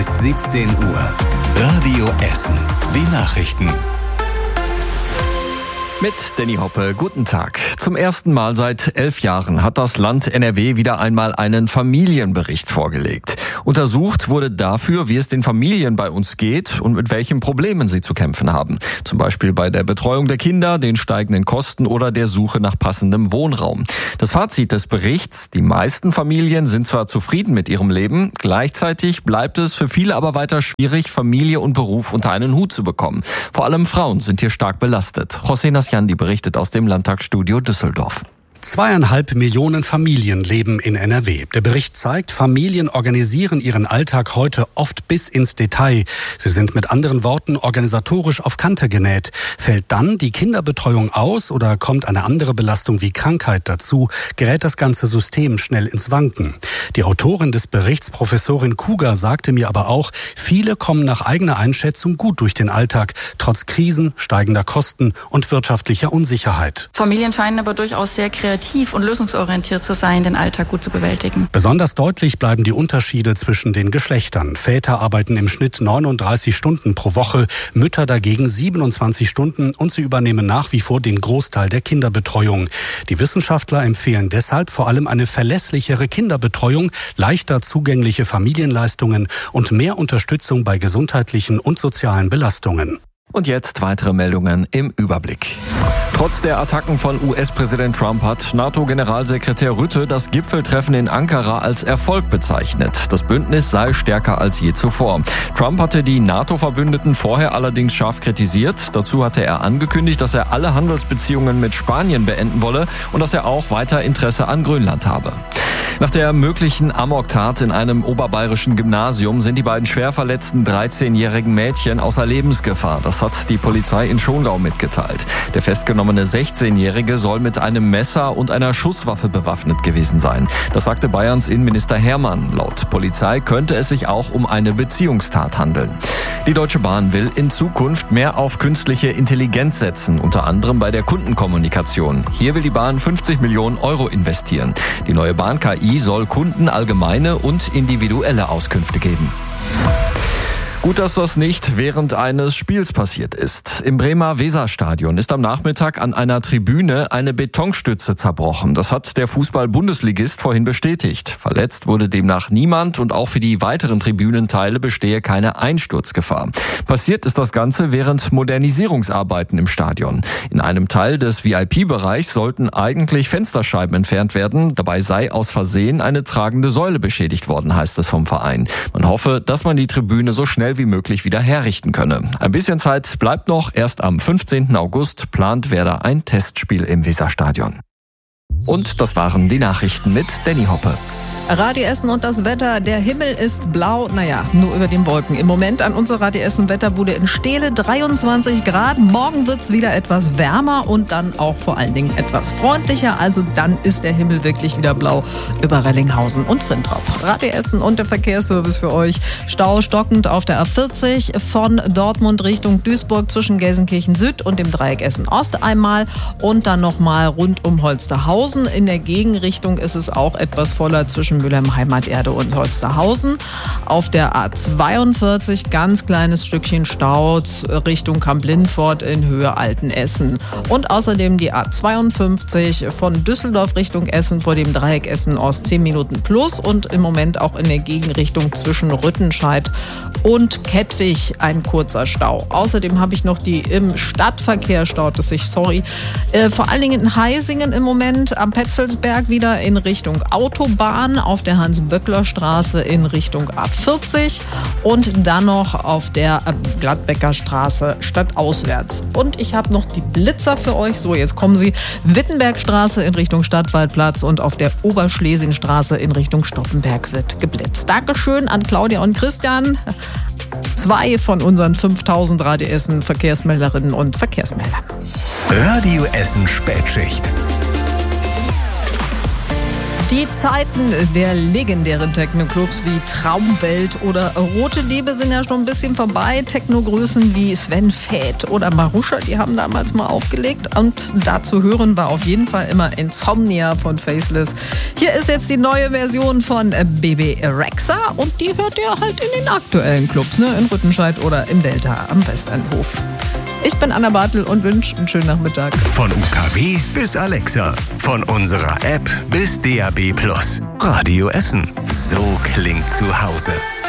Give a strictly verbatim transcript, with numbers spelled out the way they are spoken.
Ist siebzehn Uhr. Radio Essen. Die Nachrichten. Mit Danny Hoppe, guten Tag. Zum ersten Mal seit elf Jahren hat das Land N R W wieder einmal einen Familienbericht vorgelegt. Untersucht wurde dafür, wie es den Familien bei uns geht und mit welchen Problemen sie zu kämpfen haben. Zum Beispiel bei der Betreuung der Kinder, den steigenden Kosten oder der Suche nach passendem Wohnraum. Das Fazit des Berichts: Die meisten Familien sind zwar zufrieden mit ihrem Leben, gleichzeitig bleibt es für viele aber weiter schwierig, Familie und Beruf unter einen Hut zu bekommen. Vor allem Frauen sind hier stark belastet. José Nasjandi berichtet aus dem Landtagsstudio Düsseldorf. Zweieinhalb Millionen Familien leben in N R W. Der Bericht zeigt, Familien organisieren ihren Alltag heute oft bis ins Detail. Sie sind mit anderen Worten organisatorisch auf Kante genäht. Fällt dann die Kinderbetreuung aus oder kommt eine andere Belastung wie Krankheit dazu, gerät das ganze System schnell ins Wanken. Die Autorin des Berichts, Professorin Kuger, sagte mir aber auch, viele kommen nach eigener Einschätzung gut durch den Alltag, trotz Krisen, steigender Kosten und wirtschaftlicher Unsicherheit. Familien scheinen aber durchaus sehr kreativ kreativ und lösungsorientiert zu sein, den Alltag gut zu bewältigen. Besonders deutlich bleiben die Unterschiede zwischen den Geschlechtern. Väter arbeiten im Schnitt neununddreißig Stunden pro Woche, Mütter dagegen siebenundzwanzig Stunden und sie übernehmen nach wie vor den Großteil der Kinderbetreuung. Die Wissenschaftler empfehlen deshalb vor allem eine verlässlichere Kinderbetreuung, leichter zugängliche Familienleistungen und mehr Unterstützung bei gesundheitlichen und sozialen Belastungen. Und jetzt weitere Meldungen im Überblick. Trotz der Attacken von U S-Präsident Trump hat NATO-Generalsekretär Rutte das Gipfeltreffen in Ankara als Erfolg bezeichnet. Das Bündnis sei stärker als je zuvor. Trump hatte die NATO-Verbündeten vorher allerdings scharf kritisiert. Dazu hatte er angekündigt, dass er alle Handelsbeziehungen mit Spanien beenden wolle und dass er auch weiter Interesse an Grönland habe. Nach der möglichen Amoktat in einem oberbayerischen Gymnasium sind die beiden schwer verletzten dreizehnjährigen Mädchen außer Lebensgefahr. Das hat die Polizei in Schongau mitgeteilt. Der festgenommene sechzehnjährige soll mit einem Messer und einer Schusswaffe bewaffnet gewesen sein. Das sagte Bayerns Innenminister Hermann. Laut Polizei könnte es sich auch um eine Beziehungstat handeln. Die Deutsche Bahn will in Zukunft mehr auf künstliche Intelligenz setzen, unter anderem bei der Kundenkommunikation. Hier will die Bahn fünfzig Millionen Euro investieren. Die neue Bahn-K I soll Kunden allgemeine und individuelle Auskünfte geben. Gut, dass das nicht während eines Spiels passiert ist. Im Bremer Weserstadion ist am Nachmittag an einer Tribüne eine Betonstütze zerbrochen. Das hat der Fußball-Bundesligist vorhin bestätigt. Verletzt wurde demnach niemand und auch für die weiteren Tribünenteile bestehe keine Einsturzgefahr. Passiert ist das Ganze während Modernisierungsarbeiten im Stadion. In einem Teil des V I P-Bereichs sollten eigentlich Fensterscheiben entfernt werden. Dabei sei aus Versehen eine tragende Säule beschädigt worden, heißt es vom Verein. Man hoffe, dass man die Tribüne so schnell wie möglich wieder herrichten könne. Ein bisschen Zeit bleibt noch. Erst am fünfzehnten August plant Werder ein Testspiel im Weserstadion. Und das waren die Nachrichten mit Danny Hoppe. Radio Essen und das Wetter. Der Himmel ist blau, naja, nur über den Wolken. Im Moment an unserer Radio Essen Wetterbude in Steele dreiundzwanzig Grad. Morgen wird's wieder etwas wärmer und dann auch vor allen Dingen etwas freundlicher. Also dann ist der Himmel wirklich wieder blau über Rellinghausen und Frintrop. Radio Essen und der Verkehrsservice für euch. Stau stockend auf der A vierzig von Dortmund Richtung Duisburg zwischen Gelsenkirchen Süd und dem Dreieck Essen Ost einmal und dann nochmal rund um Holsterhausen. In der Gegenrichtung ist es auch etwas voller zwischen Mülheim Heimaterde und Holsterhausen. Auf der A zweiundvierzig ganz kleines Stückchen Stau Richtung Kamp-Lindfort in Höhe Altenessen. Und außerdem die A zweiundfünfzig von Düsseldorf Richtung Essen vor dem Dreieck Essen Ost zehn Minuten plus und im Moment auch in der Gegenrichtung zwischen Rüttenscheid und Kettwig ein kurzer Stau. Außerdem habe ich noch die im Stadtverkehr staut es sich, sorry, äh, vor allen Dingen in Heisingen im Moment am Petzelsberg wieder in Richtung Autobahn. Auf der Hans-Böckler-Straße in Richtung A vierzig und dann noch auf der Gladbecker Straße stadtauswärts. Und ich habe noch die Blitzer für euch. So, jetzt kommen sie. Wittenbergstraße in Richtung Stadtwaldplatz und auf der Oberschlesingstraße in Richtung Stoppenberg wird geblitzt. Dankeschön an Claudia und Christian. Zwei von unseren fünftausend Radio Essen Verkehrsmelderinnen und Verkehrsmeldern. Radio Essen Spätschicht. Die Zeiten der legendären Techno-Clubs wie Traumwelt oder Rote Liebe sind ja schon ein bisschen vorbei. Techno-Größen wie Sven Väth oder Marusha, die haben damals mal aufgelegt. Und da zu hören war auf jeden Fall immer Insomnia von Faceless. Hier ist jetzt die neue Version von Bebe Rexha und die hört ihr halt in den aktuellen Clubs, ne? In Rüttenscheid oder im Delta am Westendhof. Ich bin Anna Bartel und wünsche einen schönen Nachmittag. Von U K W bis Alexa, von unserer App bis D A B Plus. Radio Essen. So klingt zu Hause.